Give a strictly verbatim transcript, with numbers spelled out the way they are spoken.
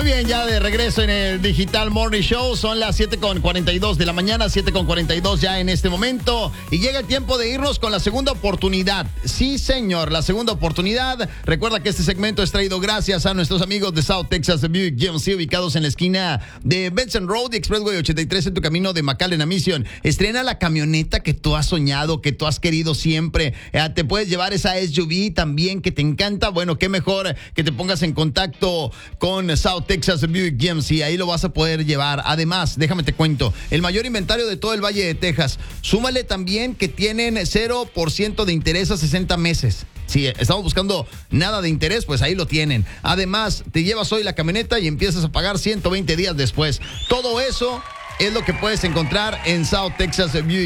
Muy bien, ya de regreso en el Digital Morning Show. Son las siete con cuarenta y dos de la mañana, siete con cuarenta y dos ya en este momento. Y llega el tiempo de irnos con la segunda oportunidad. Sí, señor, la segunda oportunidad. Recuerda que este segmento es traído gracias a nuestros amigos de South Texas Buick G M C, ubicados en la esquina de Benson Road y Expressway ochenta y tres en tu camino de McAllen a Mission. Estrena la camioneta que tú has soñado, que tú has querido siempre. Eh, te puedes llevar esa S U V también que te encanta. Bueno, qué mejor que te pongas en contacto con South Texas Buick G M C. Ahí lo vas a poder llevar. Además, déjame te cuento, el mayor inventario de todo el Valle de Texas. Súmale también que tienen cero por ciento de interés a sesenta meses. Si estamos buscando nada de interés, pues ahí lo tienen. Además, te llevas hoy la camioneta y empiezas a pagar ciento veinte días después. Todo eso es lo que puedes encontrar en South Texas Buick